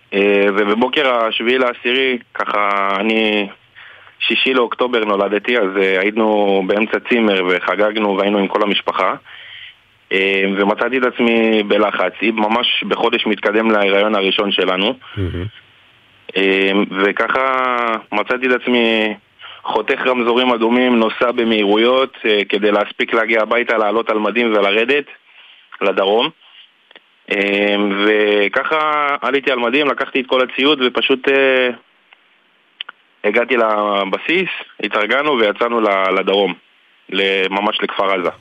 ובבוקר השביעי לעשירי, ככה אני 6 לאוקטובר נולדתי, אז היינו באמצע צימר וחגגנו והיינו עם כל המשפחה, ומצאתי את עצמי בלחץ, ממש בחודש מתקדם להיריון הראשון שלנו, וככה מצאתי את עצמי חותך רמזורים אדומים, נוסע במהירויות כדי להספיק להגיע הביתה, לעלות על מדים ולרדת לדרום. וככה עליתי על מדים, לקחתי את כל הציוד ופשוט הגעתי לבסיס, התארגנו ויצאנו לדרום, ממש לכפר עזה.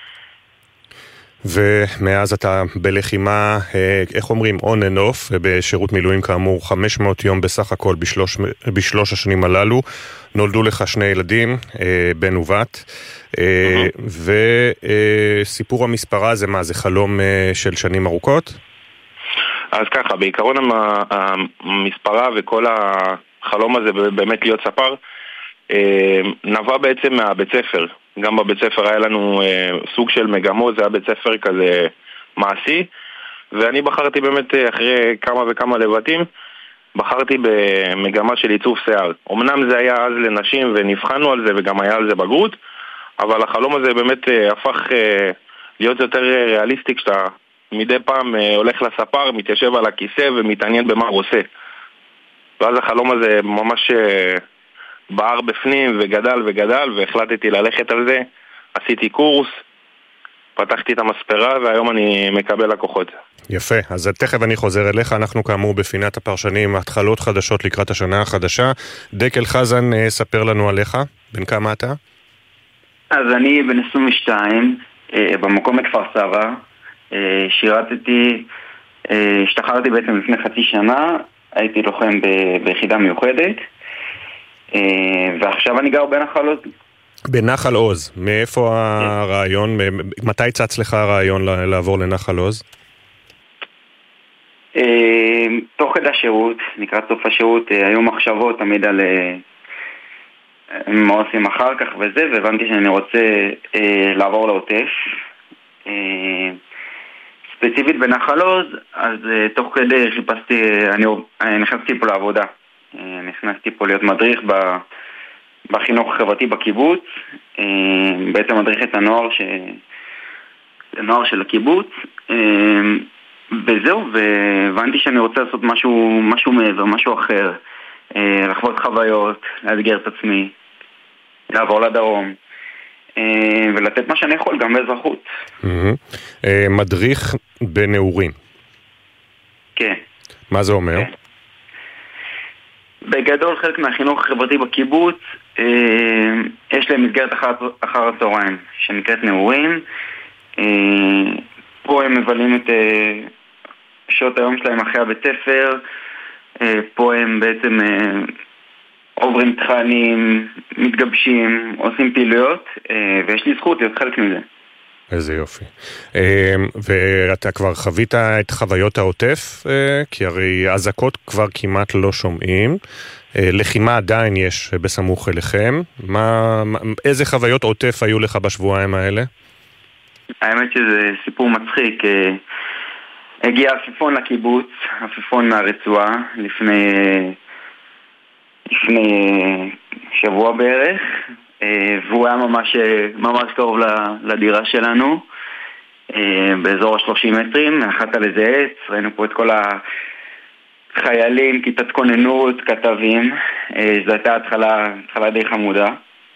ומאז אתה בלחימה, איך אומרים, on and off, בשירות מילואים כאמור 500 יום בסך הכל בשלוש השנים הללו. נולדו לך 2 ילדים, בן ובת, וסיפור המספרה זה מה? זה חלום של שנים ארוכות? אז ככה, בעיקרון המספרה וכל החלום הזה באמת להיות ספר, נבע בעצם מהבית ספר. גם בבית ספר היה לנו סוג של מגמות, זה היה בית ספר כזה מעשי, ואני בחרתי באמת אחרי כמה וכמה לבטים, בחרתי במגמה של עיצוב שיער. אמנם זה היה אז לנשים ונבחנו על זה וגם היה על זה בגרות, אבל החלום הזה באמת הפך להיות יותר ריאליסטי כשאתה מדי פעם הולך לספר, מתיישב על הכיסא ומתעניין במה הוא עושה. ואז החלום הזה ממש בער בפנים וגדל וגדל, והחלטתי ללכת על זה. עשיתי קורס, פתחתי את המספרה והיום אני מקבל לקוחות. יפה, אז תכף אני חוזר אליך. אנחנו כאמור בפינת הפרשנים, התחלות חדשות לקראת השנה החדשה. דקל חזן, ספר לנו עליך. בן כמה אתה? אז אני בן 22, במקום בכפר סבא. שירתתי, השתחררתי בעצם לפני חצי שנה, הייתי לוחם ביחידה מיוחדת, ועכשיו אני גר בנחל עוז. בנחל עוז, מאיפה הרעיון, מתי צץ לך הרעיון לעבור לנחל עוז? תוך כדי השירות, לקראת סוף השירות, היו מחשבות תמיד על מה עושים אחר כך וזה, והבנתי שאני רוצה לעבור לעוטף. ספציפית בנחל עוז, אז תוך כדי חיפשתי, אני נכנסתי פה לעבודה. נכנסתי פה להיות מדריך בחינוך החברתי בקיבוץ, בעצם מדריך את הנוער של הקיבוץ, וזהו, והבנתי שאני רוצה לעשות משהו מעבר, משהו אחר, לחוות חוויות, לאתגר את עצמי, לעבור לדרום, ולתת מה שאני יכול גם באזרחות. מדריך בנעורים. כן. מה זה אומר? בגדול חלק מהחינוך החברתי בקיבוץ יש להם מסגרת אחר הצהריים שנקראת נעורים. פה הם מבלים את שעות היום שלהם אחרי הבית ספר. פה הם בעצם עוברים תכנים, מתגבשים, עושים פעילויות, ויש לי זכות להיות חלק מזה. איזה יופי. ואתה כבר חווית את חוויות העוטף, כי הרי אזעקות כבר כמעט לא שומעים, לחימה עדיין יש בסמוך אליכם. איזה חוויות עוטף היו לך בשבועיים האלה? האמת שזה סיפור מצחיק. הגיע עפיפון לקיבוץ, עפיפון מהרצועה, לפני שבוע בערך, והוא היה ממש קרוב לדירה שלנו, באזור 30 מטרים, נחת על איזה עץ, ראינו פה את כל החיילים, כיתת כוננות, כתבים, זו הייתה התחלה די חמודה.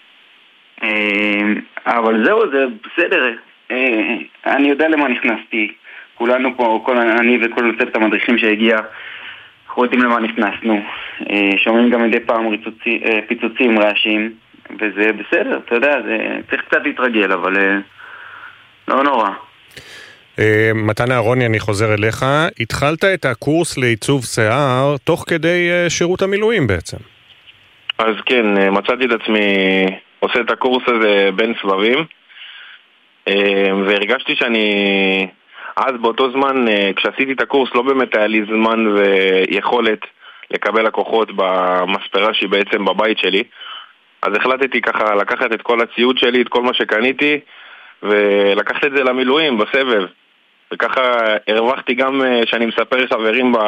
אבל זהו, זה בסדר, אני יודע למה נכנסתי, כולנו פה, אני וכל צוות המדריכים שהגיע, אנחנו יודעים למה נכנסנו, שומעים גם מדי פעם פיצוצים, רעשים, וזה בסדר, אתה יודע, צריך קצת להתרגל, אבל לא נורא. מתן אהרוני, אני חוזר אליך. התחלת את הקורס לעיצוב שיער תוך כדי שירות המילואים בעצם. אז כן, מצאתי את עצמי עושה את הקורס הזה בין סבבים, והרגשתי שאני אז באותו זמן, כשעשיתי את הקורס, לא באמת היה לי זמן ויכולת לקבל לקוחות במספרה שהיא בעצם בבית שלי. אז החלטתי ככה לקחת את כל הציוד שלי, את כל מה שקניתי, ולקחת את זה למילואים בסבב. וככה הרווחתי גם שאני מספר חברים